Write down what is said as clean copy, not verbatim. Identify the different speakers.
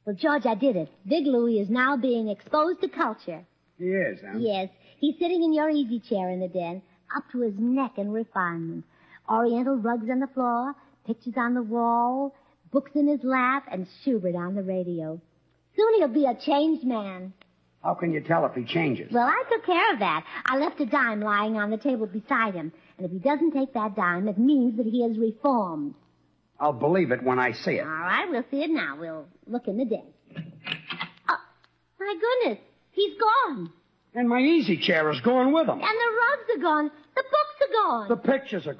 Speaker 1: Well, George, I did it. Big Louie is now being exposed to culture.
Speaker 2: He is, huh?
Speaker 1: Yes. He's sitting in your easy chair in the den, up to his neck in refinement. Oriental rugs on the floor, pictures on the wall, books in his lap, and Schubert on the radio. Soon he'll be a changed man.
Speaker 2: How can you tell if he changes?
Speaker 1: Well, I took care of that. I left a dime lying on the table beside him. And if he doesn't take that dime, it means that he has reformed.
Speaker 2: I'll believe it when I see it.
Speaker 1: All right, we'll see it now. We'll look in the den. Oh, my goodness. He's gone.
Speaker 2: And my easy chair is going with him.
Speaker 1: And the rugs are gone. The books are gone.
Speaker 2: The pictures are